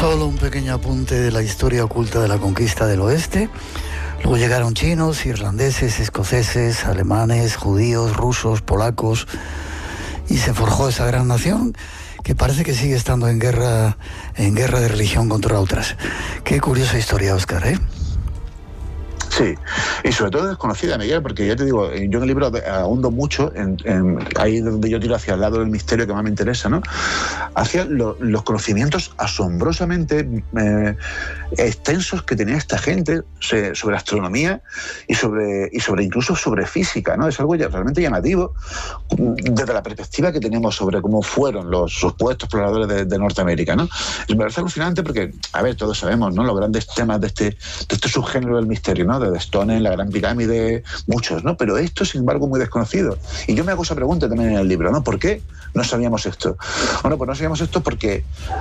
Solo un pequeño apunte de la historia oculta de la conquista del oeste. Luego llegaron chinos, irlandeses, escoceses, alemanes, judíos, rusos, polacos, y se forjó esa gran nación que parece que sigue estando en guerra de religión contra otras. Qué curiosa historia, Óscar, ¿eh? Sí, y sobre todo desconocida, Miguel, porque ya te digo, yo en el libro ahondo mucho ahí donde yo tiro hacia el lado del misterio que más me interesa, ¿no? Hacia los conocimientos asombrosamente extensos que tenía esta gente sobre astronomía y sobre incluso sobre física, ¿no? Es algo realmente llamativo desde la perspectiva que tenemos sobre cómo fueron los supuestos exploradores de Norteamérica, ¿no? Me parece alucinante porque, a ver, todos sabemos, ¿no?, los grandes temas de este subgénero del misterio, ¿no? De Stonehenge, la Gran Pirámide, muchos, ¿no? Pero esto, sin embargo, muy desconocido. Y yo me hago esa pregunta también en el libro, ¿no? ¿Por qué no sabíamos esto? Bueno, pues no sabíamos esto porque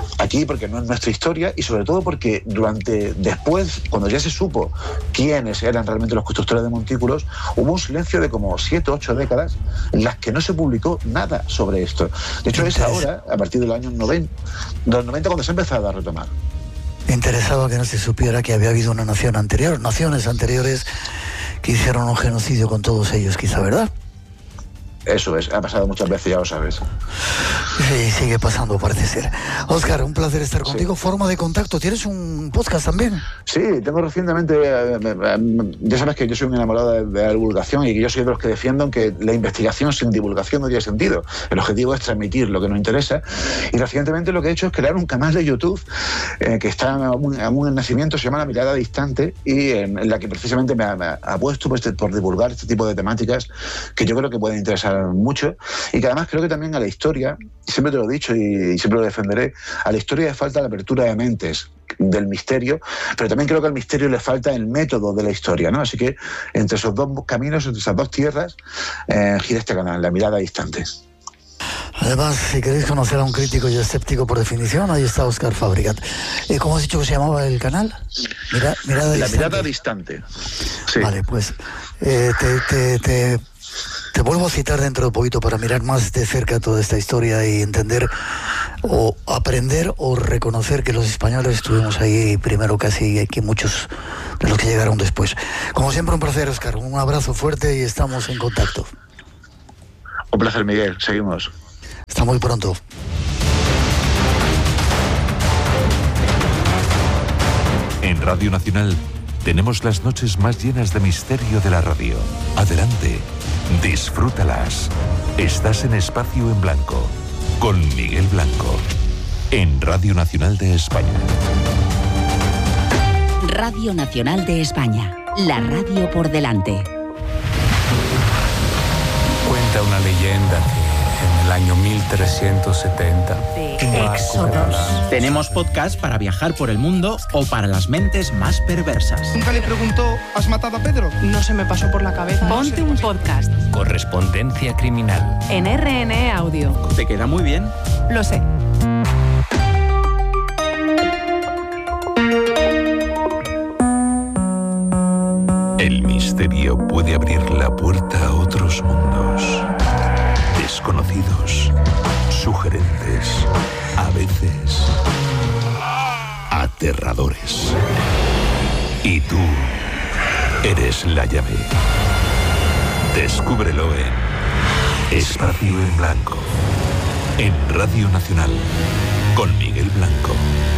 no es nuestra historia, y sobre todo porque después, cuando ya se supo quiénes eran realmente los constructores de montículos, hubo un silencio de como 7 o 8 décadas en las que no se publicó nada sobre esto. De hecho, es ahora, a partir del año 90, cuando se ha empezado a retomar. Me interesaba que no se supiera que había habido naciones anteriores que hicieron un genocidio con todos ellos, quizá, ¿verdad? Eso es, ha pasado muchas veces, ya lo sabes. Sí, sigue pasando, parece ser. Óscar, un placer estar contigo. Sí. Forma de contacto, ¿tienes un podcast también? Sí, tengo recientemente, ya sabes que yo soy un enamorado de la divulgación y que yo soy de los que defienden que la investigación sin divulgación no tiene sentido. El objetivo es transmitir lo que nos interesa, y recientemente lo que he hecho es crear un canal de YouTube que está aún en nacimiento, se llama La Mirada Distante, y en la que precisamente me apuesto por divulgar este tipo de temáticas que yo creo que pueden interesar mucho, y que además creo que también a la historia, siempre te lo he dicho y siempre lo defenderé, a la historia le falta la apertura de mentes del misterio, pero también creo que al misterio le falta el método de la historia, ¿no? Así que entre esos dos caminos, entre esas dos tierras, gira este canal, La Mirada Distante. Además, si queréis conocer a un crítico y escéptico por definición, ahí está Óscar Fabregat. ¿Cómo has dicho que se llamaba el canal? Mirada Distante. La Mirada Distante. Sí. Vale, pues te vuelvo a citar dentro de poquito para mirar más de cerca toda esta historia y entender o aprender o reconocer que los españoles estuvimos ahí primero casi que muchos de los que llegaron después. Como siempre, un placer, Óscar. Un abrazo fuerte y estamos en contacto. Un placer, Miguel. Seguimos. Hasta muy pronto. En Radio Nacional tenemos las noches más llenas de misterio de la radio. Adelante, disfrútalas. Estás en Espacio en Blanco, con Miguel Blanco, en Radio Nacional de España. Radio Nacional de España, la radio por delante. Cuenta una leyenda que en el año 1370... Éxodos. Tenemos podcast para viajar por el mundo o para las mentes más perversas. Nunca le preguntó, ¿has matado a Pedro? No se me pasó por la cabeza. Ponte un podcast. Correspondencia criminal. En RNE Audio. ¿Te queda muy bien? Lo sé. El misterio puede abrir la puerta a otros mundos desconocidos, sugerentes, a veces aterradores. Y tú eres la llave. Descúbrelo en Espacio en Blanco, en Radio Nacional, con Miguel Blanco.